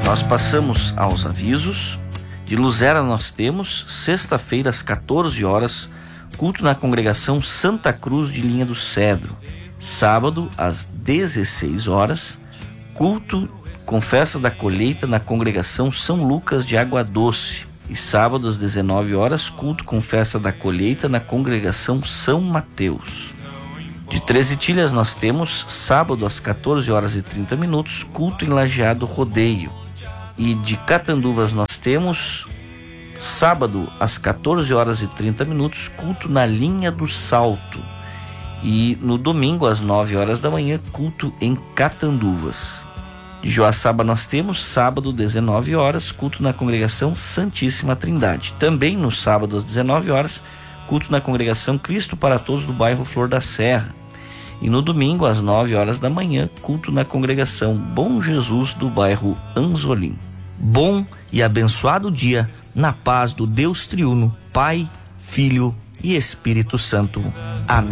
Nós passamos aos avisos. De Luzera nós temos, sexta-feira às 14 horas, culto na congregação Santa Cruz de Linha do Cedro. Sábado às 16 horas, culto com festa da colheita na congregação São Lucas de Água Doce. E sábado às 19 horas, culto com festa da colheita na congregação São Mateus. De Três Itilhas nós temos, sábado às 14 horas e 30 minutos, culto em Lajeado Rodeio. E de Catanduvas nós temos, sábado às 14 horas e 30 minutos, culto na Linha do Salto. E no domingo às 9 horas da manhã, culto em Catanduvas. De Joaçaba nós temos, sábado 19 horas, culto na congregação Santíssima Trindade. Também no sábado às 19 horas, culto na congregação Cristo para Todos do bairro Flor da Serra. E no domingo às 9 horas da manhã, culto na congregação Bom Jesus do bairro Anzolim. Bom e abençoado dia na paz do Deus triuno, Pai, Filho e Espírito Santo. Amém.